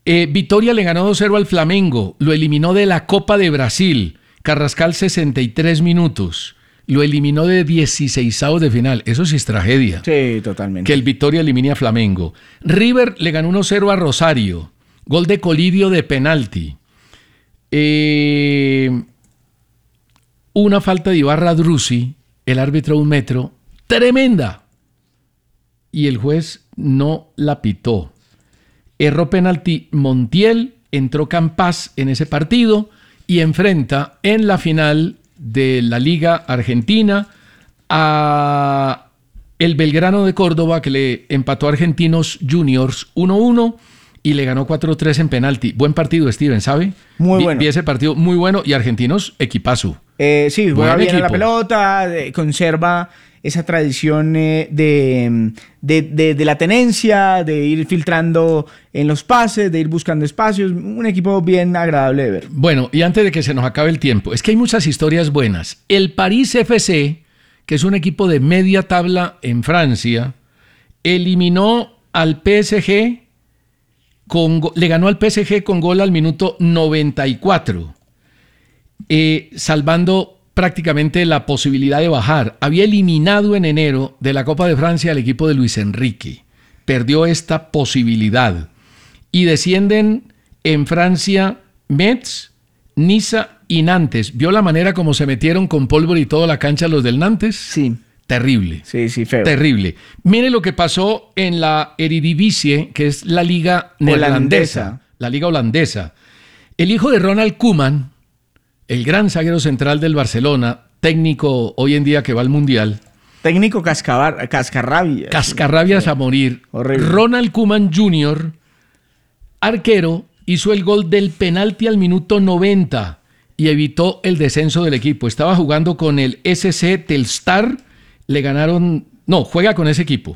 Vitória le ganó 2-0 al Flamengo, lo eliminó de la Copa de Brasil. Carrascal 63 minutos. Lo eliminó de 16avos de final. Eso sí es tragedia. Sí, totalmente. Que el Vitória elimine a Flamengo. River le ganó 1-0 a Rosario. Gol de Colidio de penalti. Una falta de Ibarra Druzzi, el árbitro 1 metro, tremenda. Y el juez no la pitó. Erró penalti Montiel, entró Campas en ese partido y enfrenta en la final de la Liga Argentina a el Belgrano de Córdoba, que le empató a Argentinos Juniors 1-1 y le ganó 4-3 en penalti. Buen partido, Steven, ¿sabe? Muy bueno. Vi ese partido muy bueno y Argentinos, equipazo. Sí, juega bien a la pelota, conserva esa tradición de la tenencia, de ir filtrando en los pases, de ir buscando espacios. Un equipo bien agradable de ver. Bueno, y antes de que se nos acabe el tiempo, es que hay muchas historias buenas. El París FC, que es un equipo de media tabla en Francia, eliminó al PSG, le ganó al PSG con gol al minuto 94. Salvando prácticamente la posibilidad de bajar. Había eliminado en enero de la Copa de Francia al equipo de Luis Enrique. Perdió esta posibilidad. Y descienden en Francia Metz, Niza y Nantes. ¿Vio la manera como se metieron con pólvora y toda la cancha los del Nantes? Sí. Terrible. Sí, feo. Terrible. Mire lo que pasó en la Eredivisie, que es la liga neerlandesa. La liga holandesa. El hijo de Ronald Koeman, el gran zaguero central del Barcelona, técnico hoy en día que va al Mundial. Técnico cascarrabias. Cascarrabias a morir. Horrible. Ronald Koeman Jr., arquero, hizo el gol del penalti al minuto 90 y evitó el descenso del equipo. Estaba jugando con el SC Telstar, le ganaron... No, juega con ese equipo.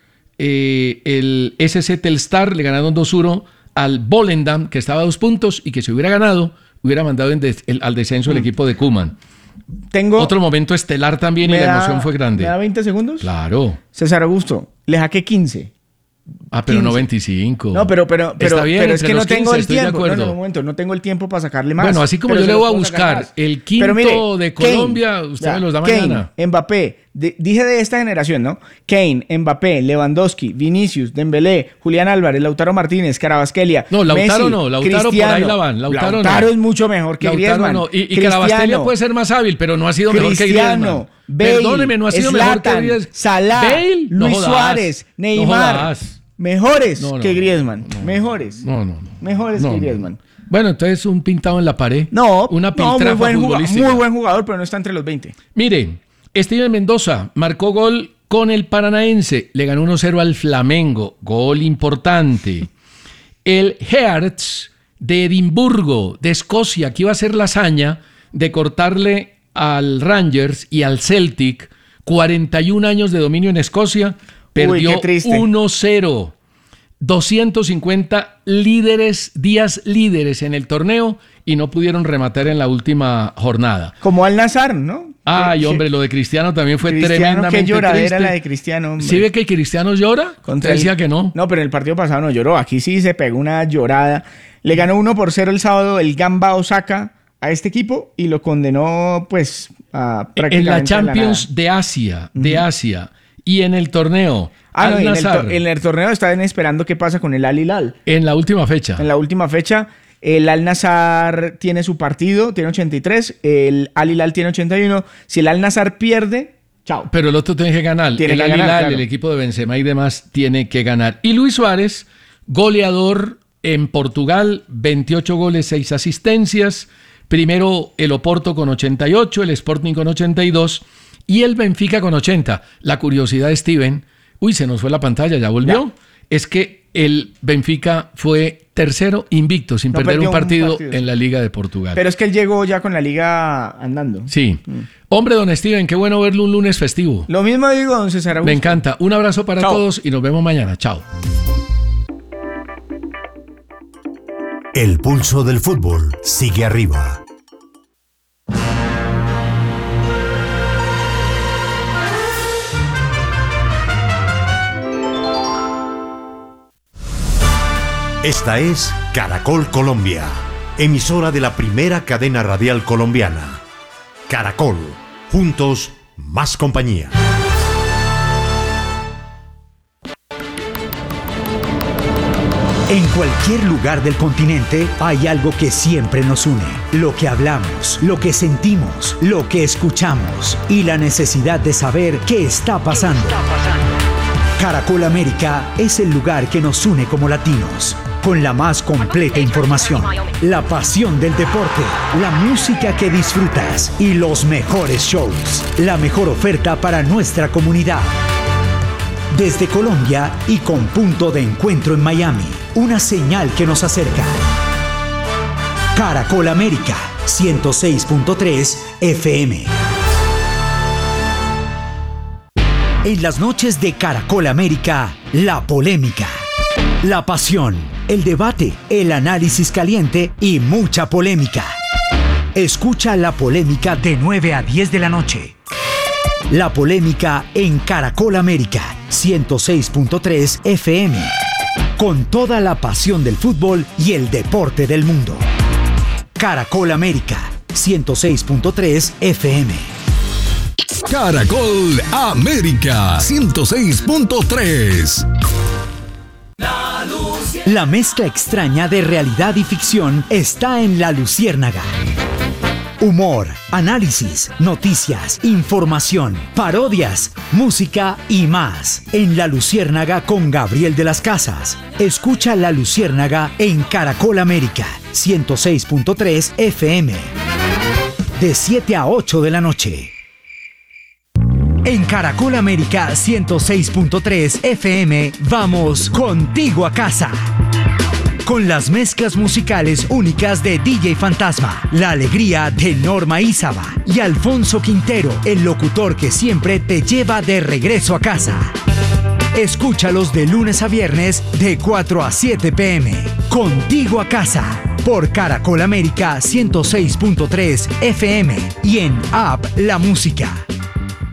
El SC Telstar le ganaron 2-1 al Volendam, que estaba a 2 puntos y que si hubiera ganado... hubiera mandado al descenso el equipo de Koeman. Tengo otro momento estelar también y la emoción fue grande. ¿Me da 20 segundos? Claro. César Augusto, le saqué 15. Pero 15. no 25. No, pero Está bien, es que no tengo 15, el tiempo. De no, un momento, no tengo el tiempo para sacarle más. Bueno, así como yo le voy a buscar el quinto mire, de Colombia, Kane, usted me los da mañana. Kane, Mbappé, dije de esta generación, ¿no? Kane, Mbappé, Lewandowski, Vinicius, Dembélé, Julián Álvarez, Lautaro Martínez, Carabasquelia. No, Lautaro Messi, no, Lautaro por ahí la van. Lautaro es mucho mejor que Griezmann. No. Y Carabasquelia puede ser más hábil, pero no ha sido mejor que Griezmann. Bale, perdóneme, no ha sido mejor que Griezmann. Salah, Bale, Luis Suárez, Neymar. Mejores que Griezmann. Mejores. Mejores que Griezmann. Bueno, entonces un pintado en la pared. Una piltrafa futbolística. Muy buen jugador, pero no está entre los 20. Mire, Steven Mendoza marcó gol con el Paranaense. Le ganó 1-0 al Flamengo. Gol importante. El Hearts de Edimburgo, de Escocia, que iba a hacer la hazaña de cortarle al Rangers y al Celtic 41 años de dominio en Escocia. Perdió 1-0. 250 días líderes en el torneo y no pudieron rematar en la última jornada. Como Al Nassr, ¿no? Ay, hombre, lo de Cristiano también fue tremendamente qué lloradera triste. La de Cristiano, hombre. ¿Sí ve que Cristiano llora? Decía que no. No, pero en el partido pasado no lloró. Aquí sí se pegó una llorada. Le ganó 1-0 el sábado el Gamba Osaka a este equipo y lo condenó, pues, a prácticamente en la Champions de Asia. Y en el torneo. En el torneo están esperando qué pasa con el Al Hilal. En la última fecha. El Al Nassr tiene su partido, tiene 83. El Al Hilal tiene 81. Si el Al Nassr pierde, chao. Pero el otro tiene que ganar. El Al Hilal, claro. El equipo de Benzema y demás, tiene que ganar. Y Luis Suárez, goleador en Portugal, 28 goles, 6 asistencias. Primero el Oporto con 88, el Sporting con 82 y el Benfica con 80. La curiosidad de Steven, se nos fue la pantalla, ya volvió. Es que el Benfica fue tercero invicto, sin perder un partido en la Liga de Portugal. Pero es que él llegó ya con la Liga andando. Sí. Hombre, don Steven, qué bueno verlo un lunes festivo. Lo mismo digo, don César Augusto. Me encanta. Un abrazo para todos y nos vemos mañana. Chao. El pulso del fútbol sigue arriba. Esta es Caracol Colombia, emisora de la primera cadena radial colombiana. Caracol, juntos, más compañía. En cualquier lugar del continente hay algo que siempre nos une. Lo que hablamos, lo que sentimos, lo que escuchamos y la necesidad de saber qué está pasando. Caracol América es el lugar que nos une como latinos, con la más completa información, la pasión del deporte, la música que disfrutas y los mejores shows, la mejor oferta para nuestra comunidad. Desde Colombia y con punto de encuentro en Miami, una señal que nos acerca. Caracol América, 106.3 FM. En las noches de Caracol América, la polémica, la pasión, el debate, el análisis caliente y mucha polémica. Escucha La Polémica de 9 a 10 de la noche. La Polémica en Caracol América, 106.3 FM. Con toda la pasión del fútbol y el deporte del mundo. Caracol América, 106.3 FM. Caracol América 106.3. La mezcla extraña de realidad y ficción está en La Luciérnaga. Humor, análisis, noticias, información, parodias, música y más. En La Luciérnaga con Gabriel de las Casas. Escucha La Luciérnaga en Caracol América, 106.3 FM. De 7 a 8 de la noche. En Caracol América 106.3 FM vamos contigo a casa. Con las mezclas musicales únicas de DJ Fantasma, la alegría de Norma Ízaba y Alfonso Quintero, el locutor que siempre te lleva de regreso a casa. Escúchalos de lunes a viernes de 4 a 7 p.m. Contigo a casa por Caracol América 106.3 FM y en App La Música.